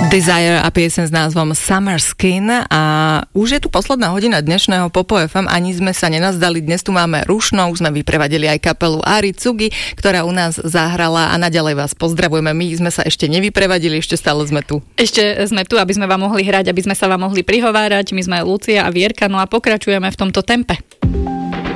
Desire a piesen s názvom Summer Skin a už je tu posledná hodina dnešného Popo FM, ani sme sa nenazdali, dnes tu máme rušno, už sme vyprevadili aj kapelu Ari Tsugi, ktorá u nás zahrala a naďalej vás pozdravujeme, my sme sa ešte nevyprevadili, ešte stále sme tu. Ešte sme tu, aby sme vám mohli hrať, aby sme sa vám mohli prihovárať, my sme Lucia a Vierka, no a pokračujeme v tomto tempe.